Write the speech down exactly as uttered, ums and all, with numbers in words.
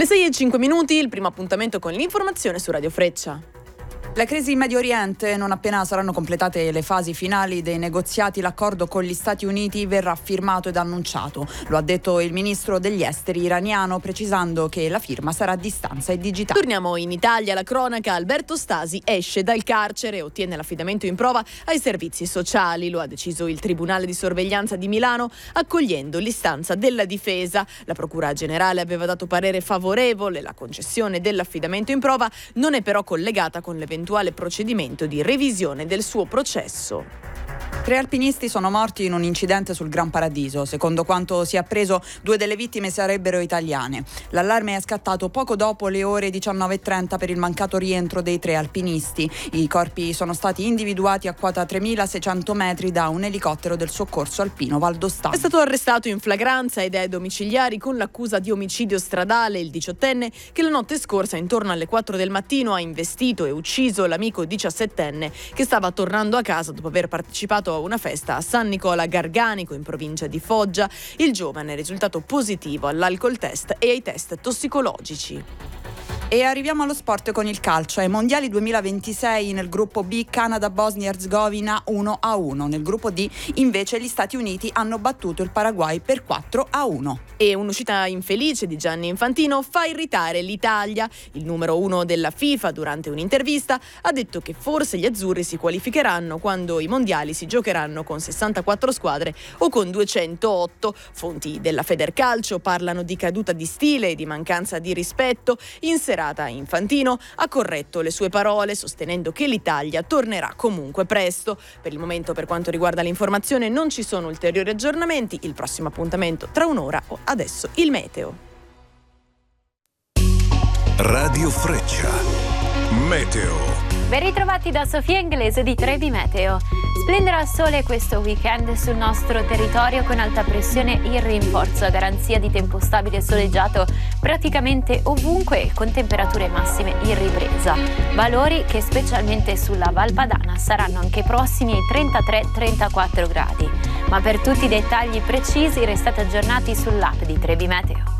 Le sei e cinque minuti, il primo appuntamento con l'informazione su Radio Freccia. La crisi in Medio Oriente, non appena saranno completate le fasi finali dei negoziati, l'accordo con gli Stati Uniti verrà firmato ed annunciato. Lo ha detto il ministro degli esteri iraniano, precisando che la firma sarà a distanza e digitale. Torniamo in Italia, la cronaca. Alberto Stasi esce dal carcere e ottiene l'affidamento in prova ai servizi sociali. Lo ha deciso il Tribunale di Sorveglianza di Milano, accogliendo l'istanza della difesa. La Procura Generale aveva dato parere favorevole. La concessione dell'affidamento in prova non è però collegata con l'eventuale procedimento di revisione del suo processo. Tre alpinisti sono morti in un incidente sul Gran Paradiso. Secondo quanto si è appreso, due delle vittime sarebbero italiane. L'allarme è scattato poco dopo le ore diciannove e trenta per il mancato rientro dei tre alpinisti. I corpi sono stati individuati a quota tremilaseicento metri da un elicottero del soccorso alpino Valdostano. È stato arrestato in flagranza ed è domiciliari con l'accusa di omicidio stradale il diciottenne che la notte scorsa intorno alle quattro del mattino ha investito e ucciso l'amico diciassettenne che stava tornando a casa dopo aver partecipato a una festa a San Nicola Garganico in provincia di Foggia. Il giovane è risultato positivo all'alcol test e ai test tossicologici. E arriviamo allo sport con il calcio. Ai mondiali duemilaventisei nel gruppo B Canada-Bosnia-Herzegovina uno a uno. Nel gruppo D invece gli Stati Uniti hanno battuto il Paraguay per quattro a uno. E un'uscita infelice di Gianni Infantino fa irritare l'Italia. Il numero uno della FIFA, durante un'intervista, ha detto che forse gli azzurri si qualificheranno quando i mondiali si giocheranno con sessantaquattro squadre o con duecentootto. Fonti della Federcalcio parlano di caduta di stile e di mancanza di rispetto. In serata Infantino ha corretto le sue parole, sostenendo che l'Italia tornerà comunque presto. Per il momento, per quanto riguarda l'informazione, non ci sono ulteriori aggiornamenti. Il prossimo appuntamento tra un'ora. Adesso il meteo. Radio Freccia. Meteo. Ben ritrovati da Sofia Inglese di Trevi Meteo. Splenderà il sole questo weekend sul nostro territorio con alta pressione in rinforzo, a garanzia di tempo stabile e soleggiato praticamente ovunque con temperature massime in ripresa. Valori che specialmente sulla Val Padana saranno anche prossimi ai trentatré trentaquattro gradi. Ma per tutti i dettagli precisi restate aggiornati sull'app di Trevi Meteo.